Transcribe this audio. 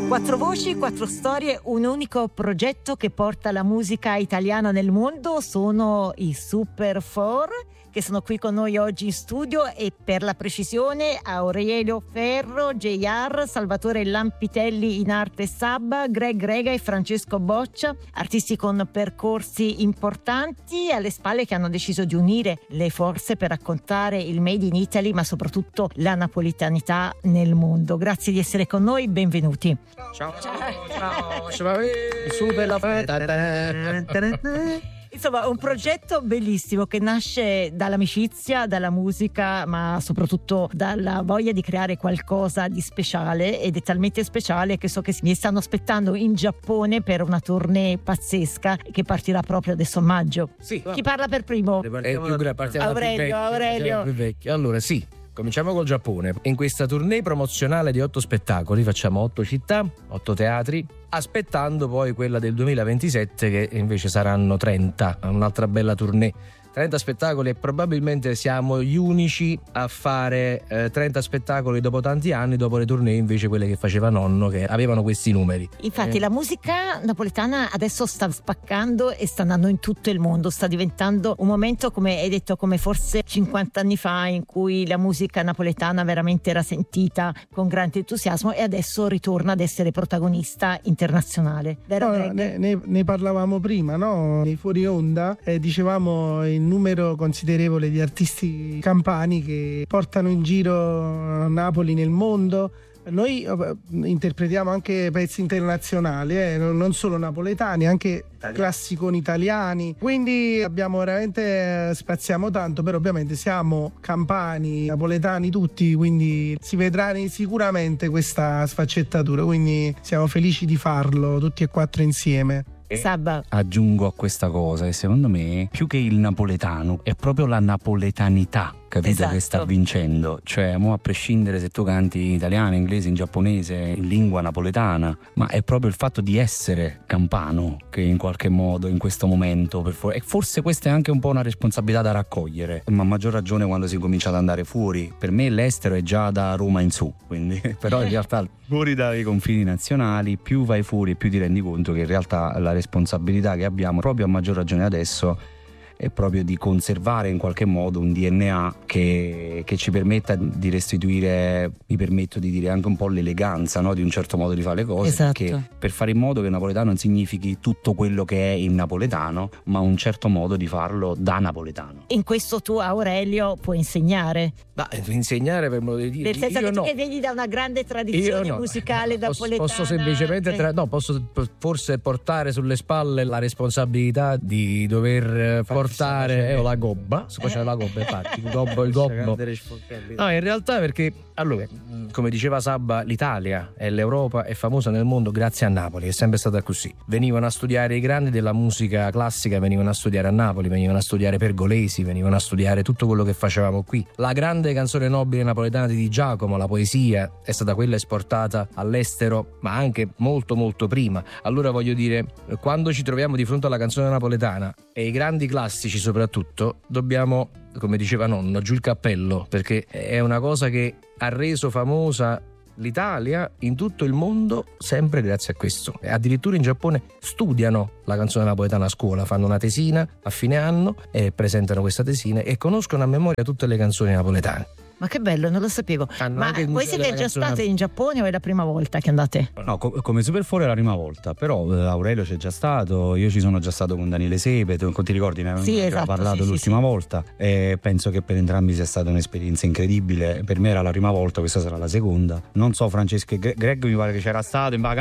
Quattro voci, quattro storie, un unico progetto che porta la musica italiana nel mondo. Sono i Super 4 che sono qui con noi oggi in studio, e per la precisione Aurelio Ferro, JR, Salvatore Lampitelli in arte Sabba, Greg Rega e Francesco Boccia, artisti con percorsi importanti alle spalle, che hanno deciso di unire le forze per raccontare il Made in Italy, ma soprattutto la napolitanità nel mondo. Grazie di essere con noi, benvenuti. Ciao. Super la festa. Insomma, un progetto bellissimo che nasce dall'amicizia, dalla musica, ma soprattutto dalla voglia di creare qualcosa di speciale, ed è talmente speciale che so che mi stanno aspettando in Giappone per una tournée pazzesca che partirà proprio adesso a maggio. Sì. Chi parla per primo? Aurelio. Allora sì, cominciamo col Giappone. In questa tournée promozionale di 8 spettacoli facciamo 8 città, 8 teatri, aspettando poi quella del 2027 che invece saranno 30, un'altra bella tournée. 30 spettacoli, e probabilmente siamo gli unici a fare 30 spettacoli dopo tanti anni, dopo le tournée invece quelle che faceva nonno, che avevano questi numeri. Infatti la musica napoletana adesso sta spaccando e sta andando in tutto il mondo, sta diventando un momento, come hai detto, come forse 50 anni fa, in cui la musica napoletana veramente era sentita con grande entusiasmo, e adesso ritorna ad essere protagonista internazionale. Vero? No, ne parlavamo prima, no? Nei fuori onda dicevamo il numero considerevole di artisti campani che portano in giro Napoli nel mondo. Noi interpretiamo anche pezzi internazionali, non solo napoletani, anche classiconi italiani, quindi abbiamo veramente spaziamo tanto, però ovviamente siamo campani, napoletani tutti, quindi si vedrà sicuramente questa sfaccettatura, quindi siamo felici di farlo tutti e quattro insieme. Sabba. Aggiungo a questa cosa che secondo me più che il napoletano è proprio la napoletanità, capito? Esatto. Che sta vincendo, cioè a prescindere se tu canti in italiano, in inglese, in giapponese, in lingua napoletana, ma è proprio il fatto di essere campano che in qualche modo in questo momento e forse questa è anche un po' una responsabilità da raccogliere, ma a maggior ragione quando si comincia ad andare fuori. Per me l'estero è già da Roma in su, quindi però in realtà fuori dai confini nazionali, più vai fuori più ti rendi conto che in realtà la responsabilità che abbiamo proprio a maggior ragione adesso è proprio di conservare in qualche modo un DNA che ci permetta di restituire, mi permetto di dire, anche un po' l'eleganza, no? Di un certo modo di fare le cose. Esatto. Perché per fare in modo che il napoletano non significhi tutto quello che è il napoletano, ma un certo modo di farlo da napoletano. In questo tu, Aurelio, puoi insegnare? Ma insegnare, per modo di dire, Nel senso io che tu no. che vieni da una grande tradizione musicale napoletana. Posso semplicemente posso forse portare sulle spalle la responsabilità di dover portare la gobba. Si faceva la gobba, infatti il gobbo. No, in realtà perché allora, come diceva Sabba, l'Italia e l'Europa è famosa nel mondo grazie a Napoli, è sempre stata così. Venivano a studiare i grandi della musica classica, venivano a studiare a Napoli, venivano a studiare Pergolesi, venivano a studiare tutto quello che facevamo qui. La grande canzone nobile napoletana di Di Giacomo, la poesia, è stata quella esportata all'estero, ma anche molto molto prima. Allora voglio dire, quando ci troviamo di fronte alla canzone napoletana e i grandi classici soprattutto, dobbiamo, come diceva nonno, giù il cappello, perché è una cosa che ha reso famosa l'Italia in tutto il mondo sempre grazie a questo. E addirittura in Giappone studiano la canzone napoletana a scuola, fanno una tesina a fine anno e presentano questa tesina e conoscono a memoria tutte le canzoni napoletane. Ma che bello, non lo sapevo. Hanno Ma anche il voi museo siete della già canzone state in Giappone o è la prima volta che andate? No, come Super 4 è la prima volta, però Aurelio c'è già stato, io ci sono già stato con Daniele Sepe, ti ricordi? Ne Sì, avevamo esatto, parlato sì, l'ultima sì. volta, e penso che per entrambi sia stata un'esperienza incredibile. Per me era la prima volta, questa sarà la seconda. Non so, Francesco, Greg mi pare che c'era stato in vacanza.